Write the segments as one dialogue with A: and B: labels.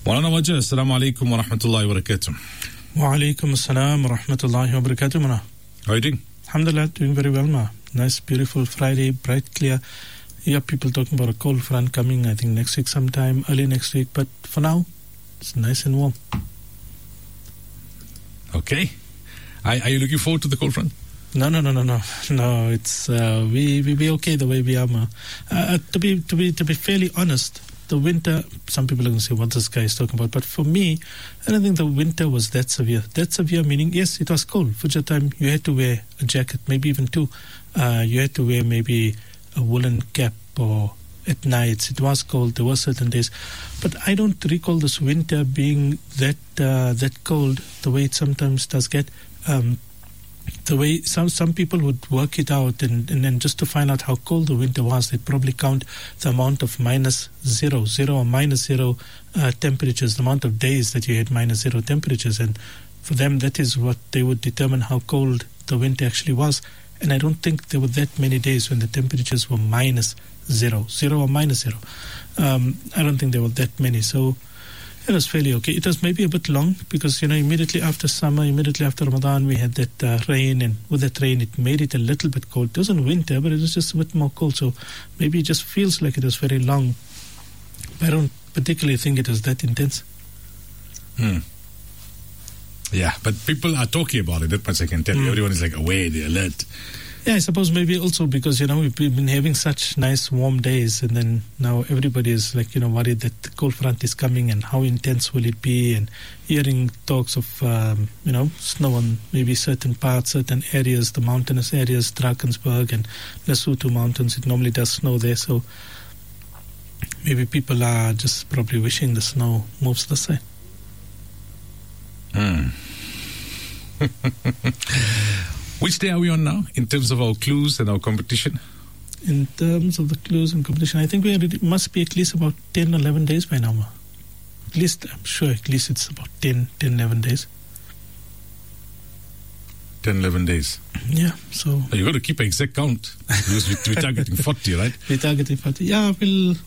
A: Maulana Wajah, Assalamu alaikum wa rahmatullahi wa barakatuh.
B: Wa alaikum assalam wa rahmatullahi wa barakatuh, Mana.
A: How are you doing?
B: Alhamdulillah, doing very well, Ma. Nice, beautiful Friday, bright, clear. Yeah, people talking about a cold front coming, I think next week sometime, early next week. But for now, it's nice and warm.
A: Okay. Are you looking forward to the cold front?
B: No. No, it's we okay the way we are, Ma. To be fairly honest, the winter, some people are going to say what this guy is talking about, but for me, I don't think the winter was that severe. That severe meaning, yes, it was cold. Fajr time, you had to wear a jacket, maybe even two. You had to wear maybe a woolen cap, or at nights it was cold. There were certain days, but I don't recall this winter being that cold the way it sometimes does get. The way some people would work it out, and then just to find out how cold the winter was, they'd probably count the amount of -0 or -0 temperatures, the amount of days that you had -0 temperatures, and for them that is what they would determine how cold the winter actually was. And I don't think there were that many days when the temperatures were -0 or -0. I don't think there were that many, so it was fairly okay. It was maybe a bit long because, immediately after summer, immediately after Ramadan, we had that rain, and with that rain, it made it a little bit cold. It wasn't winter, but it was just a bit more cold, so maybe it just feels like it was very long. But I don't particularly think it was that intense.
A: Yeah, but people are talking about it, that much I can tell you. Everyone is like aware, they're alert.
B: Yeah, I suppose maybe also because, we've been having such nice warm days, and then now everybody is like, worried that the cold front is coming and how intense will it be, and hearing talks of, snow on maybe certain parts, certain areas, the mountainous areas, Drakensberg and Lesotho mountains, it normally does snow there, so maybe people are just probably wishing the snow moves this side.
A: Which day are we on now in terms of our clues and our competition?
B: In terms of the clues and competition, I think we must be at least about 10, 11 days by now. At least, I'm sure, it's about 10, 11 days.
A: 10, 11 days.
B: Yeah, so...
A: You've got to keep an exact count because we're targeting 40, right?
B: We're targeting 40. Yeah, we'll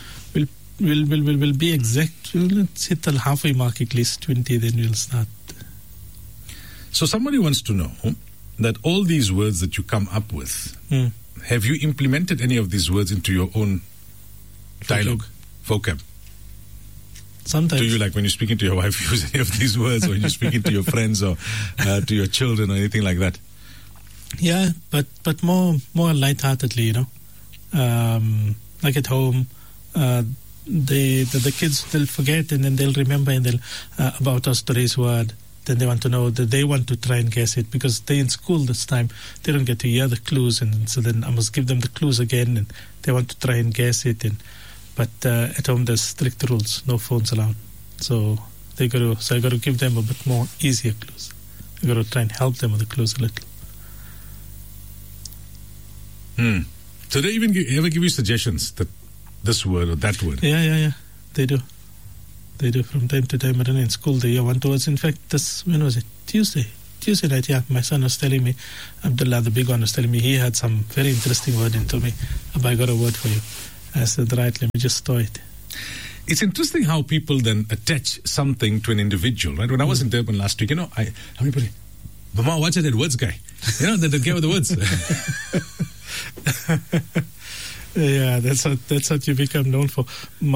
B: be exact. Let's hit the halfway mark at least, 20, then we'll start.
A: So somebody wants to know that all these words that you come up with, have you implemented any of these words into your own dialogue, vocab?
B: Sometimes.
A: Do you, like when you're speaking to your wife, use any of these words, or when you're speaking to your friends or to your children or anything like that?
B: Yeah, but more lightheartedly, like at home, the kids, they'll forget and then they'll remember, and they'll about us today's word. Then they want to know, that they want to try and guess it, because they're in school this time, they don't get to hear the clues, and so then I must give them the clues again, and they want to try and guess it. But at home there's strict rules, no phones allowed, so I got to give them a bit more easier clues. I got to try and help them with the clues a little.
A: So they ever give you suggestions that this word or that word?
B: Yeah, they do. They do from time to time. I don't know, in school they hear one towards. In fact, when was it? Tuesday night, yeah. My son was telling me, Abdullah, the big one, was telling me he had some very interesting word and told me, I got a word for you. I said, right, let me just store it.
A: It's interesting how people then attach something to an individual, right? When I was in Durban last week, how many people, Mama, watch that words guy. The guy with the words.
B: Yeah, that's what you become known for.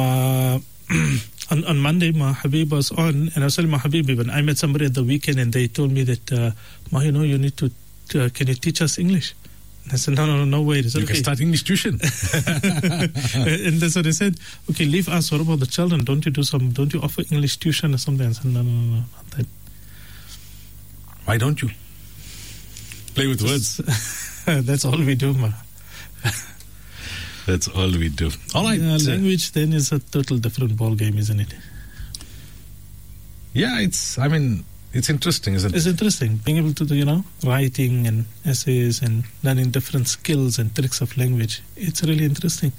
B: On Monday, my Habib was on, and I was telling my Habib, even I met somebody at the weekend, and they told me that, you need to, can you teach us English? And I said, no way. Said,
A: you can start English tuition.
B: And that's what they said. Okay, leave us. What about the children? Don't you offer English tuition or something? I said, no, not that.
A: Why don't you? Play with words.
B: That's all we do, ma.
A: That's all we do. All right.
B: Language then is a total different ball game, isn't it?
A: Yeah, it's interesting, isn't it?
B: It's interesting. Being able to do, writing and essays and learning different skills and tricks of language. It's really interesting.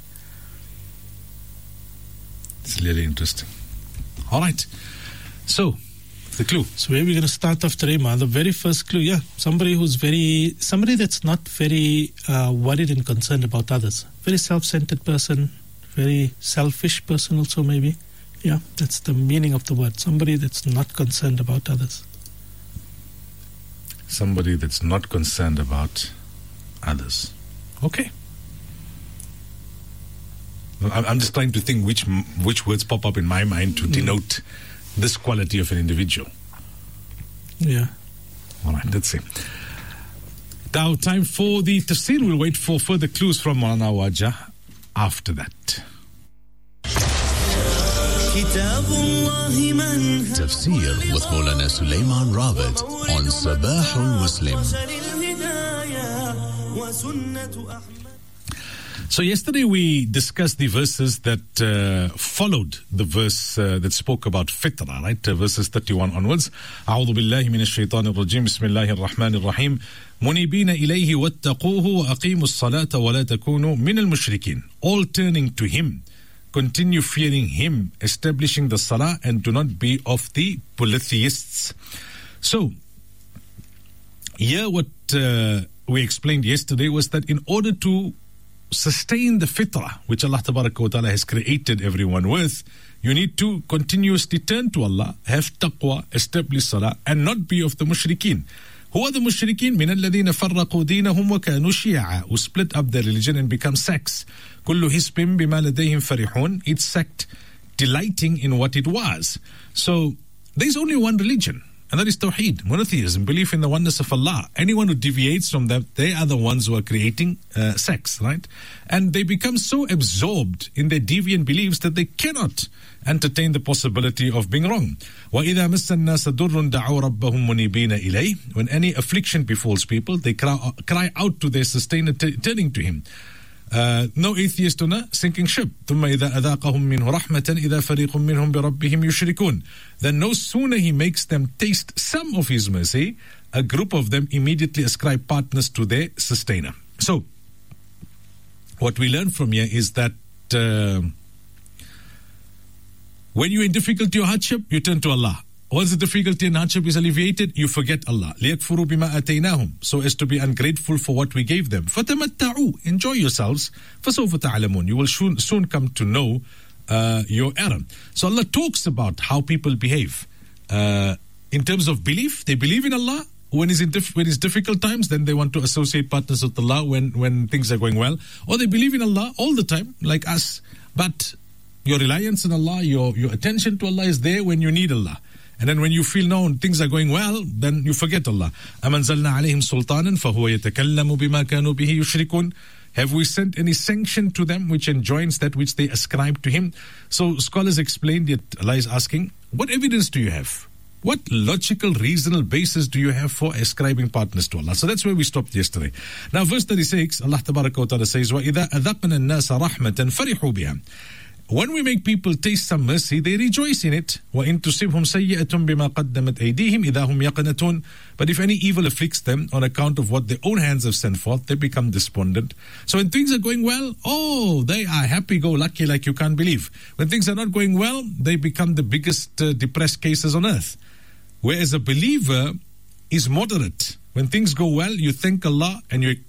A: It's really interesting. All right. So, the clue.
B: So where are we going to start off today, Ma? The very first clue, somebody that's not very worried and concerned about others. Very self-centered person, very selfish person also maybe. Yeah, that's the meaning of the word. Somebody that's not concerned about others.
A: Somebody that's not concerned about others. Okay. I'm just trying to think which words pop up in my mind to denote this quality of an individual.
B: Yeah.
A: All right, let's see. Now, time for the tafsir. We'll wait for further clues from Maulana Wajah after that.
C: Tafsir with Maulana Sulaiman Rawat on Sabahul Muslim.
A: So yesterday we discussed the verses that followed the verse that spoke about fitrah, right? Verses 31 onwards. أعوذ بالله من الشيطان الرجيم بسم الله الرحمن الرحيم منيبين إليه واتقوه وأقيموا الصلاة ولا تكونوا من المشركين. All turning to Him, continue fearing Him, establishing the salah, and do not be of the polytheists. So here what we explained yesterday was that in order to sustain the fitrah which Allah Tabaraka wa Ta'ala has created everyone with, you need to continuously turn to Allah, have taqwa, establish salah, and not be of the mushrikeen. Who are the mushrikeen? من الذين فرقوا دينهم وكانوا شيعا, who split up their religion and become sects. كل حزب بما لديهم فرحون, each sect delighting in what it was. So there's only one religion, and that is Tawheed, monotheism, belief in the oneness of Allah. Anyone who deviates from that, they are the ones who are creating sects, right? And they become so absorbed in their deviant beliefs that they cannot entertain the possibility of being wrong. وَإِذَا مَسَّ النَّاسَ دُرٌّ دَعَوْا رَبَّهُمْ مُنِيبِينَ إِلَيْهِ. When any affliction befalls people, they cry out to their sustainer, turning to Him. No atheist on a sinking ship. ثم إذا أذاقهم منه رحمة إذا فريق منهم بربهم يشركون. Then no sooner He makes them taste some of His mercy, a group of them immediately ascribe partners to their sustainer. So, what we learn from here is that when you're in difficulty or hardship, you turn to Allah. Once the difficulty and hardship is alleviated, you forget Allah. لِيَكْفُرُوا بِمَا أَتَيْنَاهُمْ, so as to be ungrateful for what we gave them. فَتَمَتَّعُوا, enjoy yourselves. فَسَوْفَ تَعْلَمُونَ, you will soon come to know your error. So Allah talks about how people behave. In terms of belief, they believe in Allah. When it's difficult times, then they want to associate partners with Allah when things are going well. Or they believe in Allah all the time, like us. But your reliance on Allah, your attention to Allah is there when you need Allah. And then when you feel things are going well, then you forget Allah. أَمَنْزَلْنَا عَلَيْهِمْ سُلْطَانًا فَهُوَ يَتَكَلَّمُ بِمَا كَانُوا بِهِ يُشْرِكُونَ. Have we sent any sanction to them which enjoins that which they ascribe to Him? So scholars explained that Allah is asking, what evidence do you have? What logical, reasonable basis do you have for ascribing partners to Allah? So that's where we stopped yesterday. Now verse 36, Allah Tabaraka wa Ta'ala says, وَإِذَا أَذَقْنَا النَّاسَ رَحْمَةً فَرِحُوا بِهَا. When we make people taste some mercy, they rejoice in it. وَإِن تُصِبْهُمْ سَيِّئَةٌ بِمَا قَدَّمَتْ أَيْدِيهِمْ إِذَا هُمْ يَقْنَطُونَ. But if any evil afflicts them on account of what their own hands have sent forth, they become despondent. So when things are going well, they are happy-go-lucky like you can't believe. When things are not going well, they become the biggest depressed cases on earth. Whereas a believer is moderate. When things go well, you thank Allah and you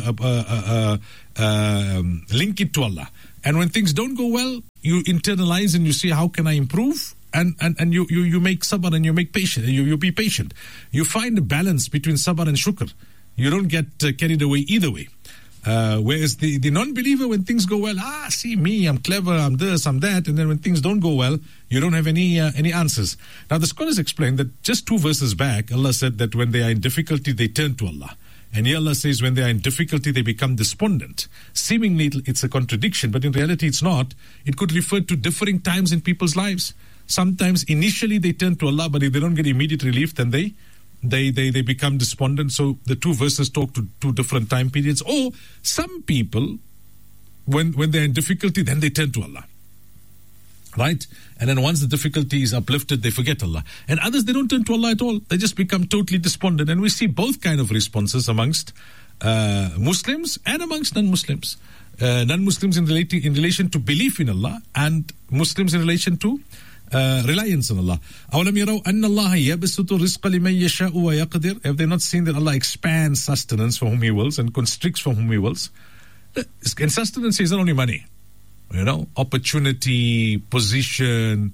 A: link it to Allah. And when things don't go well, you internalize and you see how can I improve, and you make sabr and you make patient. You be patient. You find a balance between sabr and shukr. You don't get carried away either way. Whereas the non-believer, when things go well, see me, I'm clever, I'm this, I'm that, and then when things don't go well, you don't have any answers. Now the scholars explain that just 2 verses back, Allah said that when they are in difficulty, they turn to Allah. And here Allah says when they are in difficulty, they become despondent. Seemingly it's a contradiction, but in reality it's not. It could refer to differing times in people's lives. Sometimes initially they turn to Allah, but if they don't get immediate relief, then they become despondent. So the 2 verses talk to 2 different time periods. Or some people, when they're in difficulty, then they turn to Allah. Right? And then once the difficulty is uplifted, they forget Allah. And others, they don't turn to Allah at all. They just become totally despondent. And we see both kind of responses amongst Muslims and amongst non-Muslims. Non-Muslims in relation to belief in Allah, and Muslims in relation to reliance on Allah. أَوَلَمْ يَرَوْا أَنَّ اللَّهَ يَبْسُطُ الرِّزْقَ لِمَنْ يَشَاءُ وَيَقْدِرُ. Have they not seen that Allah expands sustenance for whom He wills and constricts for whom He wills? And sustenance is not only money. Opportunity, position,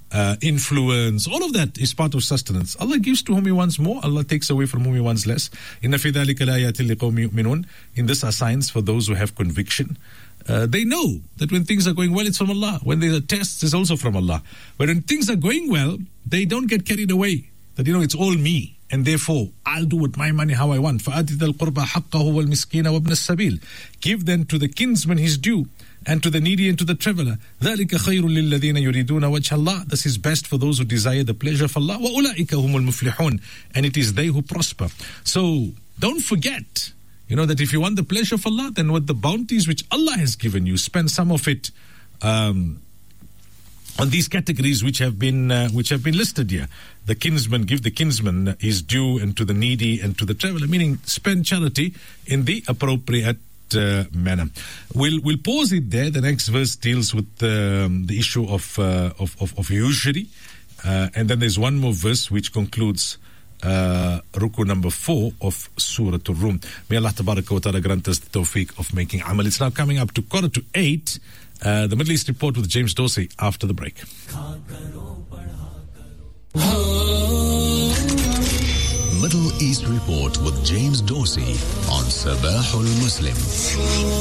A: influence, all of that is part of sustenance. Allah gives to whom He wants more, Allah takes away from whom He wants less. إِنَّ فِي ذَلِكَ لَآيَاتٍ لِقَوْمٍ يُؤْمِنُونَ. In this are signs for those who have conviction. They know that when things are going well, it's from Allah. When there are tests, it's also from Allah. But when things are going well, they don't get carried away. That, it's all me. And therefore, I'll do with my money how I want. فَآتِ ذَا الْقُرْبَى حَقَّهُ وَالْمِسْكِينَ وَابْنَ السَّبِيلِ. Give then to the kinsman his due, and to the needy and to the traveler. ذَلِكَ خَيْرٌ لِلَّذِينَ يُرِيدُونَ وَجْهَ اللَّهِ. This is best for those who desire the pleasure of Allah. وَأُولَٰئِكَ هُمُ الْمُفْلِحُونَ. And it is they who prosper. So, don't forget, that if you want the pleasure of Allah, then with the bounties which Allah has given you, spend some of it on these categories which have been listed here. The kinsman, give the kinsman his due, and to the needy and to the traveler, meaning spend charity in the appropriate manner. We'll pause it there. The next verse deals with the issue of usury, and then there's one more verse which concludes Ruku number 4 of Surah Ar-Rum. May Allah Tabaraka wa Ta'ala grant us the tawfiq of making amal. It's now coming up to 7:45. The Middle East Report with James Dorsey after the break.
C: Middle East Report with James Dorsey on Sabahul Muslim.